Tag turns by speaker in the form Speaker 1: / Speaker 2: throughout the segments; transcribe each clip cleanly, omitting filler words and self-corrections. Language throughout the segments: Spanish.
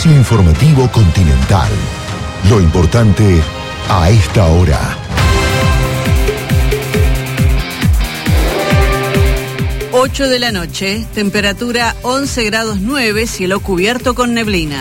Speaker 1: Servicio Informativo Continental. Lo importante a esta hora.
Speaker 2: Ocho de la noche, temperatura 11 grados 9, cielo cubierto con neblina.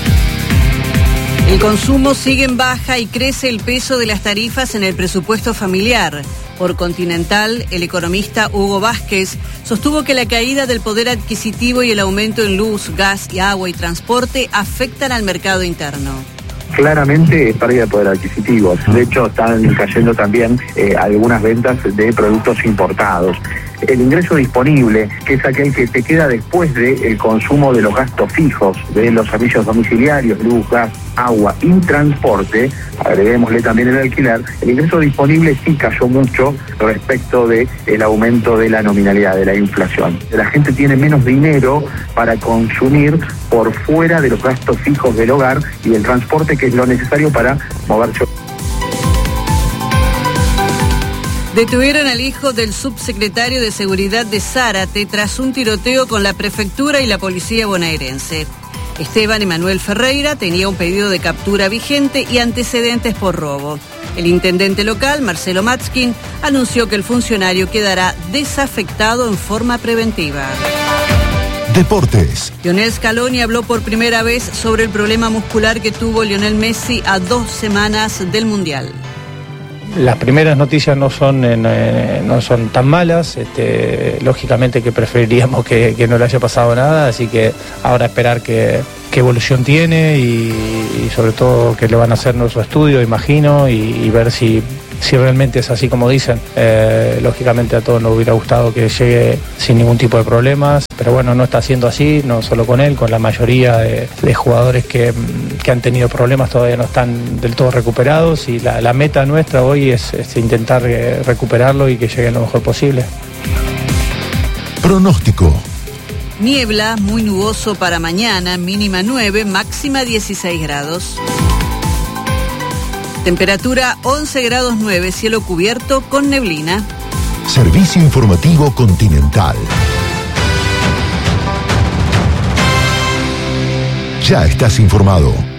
Speaker 2: El consumo sigue en baja y crece el peso de las tarifas en el presupuesto familiar. Por Continental, el economista Hugo Vázquez sostuvo que la caída del poder adquisitivo y el aumento en luz, gas y agua y transporte afectan al mercado interno.
Speaker 3: Claramente es pérdida de poder adquisitivo. De hecho, están cayendo también algunas ventas de productos importados. El ingreso disponible, que es aquel que te queda después del consumo de los gastos fijos, de los servicios domiciliarios, luz, gas, agua y transporte, agreguémosle también el alquiler, el ingreso disponible sí cayó mucho respecto del aumento de la nominalidad, de la inflación. La gente tiene menos dinero para consumir por fuera de los gastos fijos del hogar y del transporte, que es lo necesario para moverse.
Speaker 2: Detuvieron al hijo del subsecretario de Seguridad de Zárate tras un tiroteo con la prefectura y la policía bonaerense. Esteban Emanuel Ferreira tenía un pedido de captura vigente y antecedentes por robo. El intendente local, Marcelo Matskin, anunció que el funcionario quedará desafectado en forma preventiva.
Speaker 1: Deportes.
Speaker 2: Lionel Scaloni habló por primera vez sobre el problema muscular que tuvo Lionel Messi a 2 semanas del Mundial.
Speaker 4: Las primeras noticias no son tan malas, lógicamente que preferiríamos que no le haya pasado nada, así que ahora esperar qué evolución tiene y sobre todo que le van a hacer nuestro estudio, imagino, y ver si realmente es así como dicen. Lógicamente a todos nos hubiera gustado que llegue sin ningún tipo de problemas, pero bueno, no está siendo así, no solo con él, con la mayoría de jugadores que han tenido problemas todavía no están del todo recuperados, y la meta nuestra hoy es intentar recuperarlo y que llegue lo mejor posible.
Speaker 1: Pronóstico.
Speaker 2: Niebla, muy nuboso para mañana, mínima 9, máxima 16 grados. Temperatura 11 grados 9, cielo cubierto con neblina.
Speaker 1: Servicio Informativo Continental. Ya estás informado.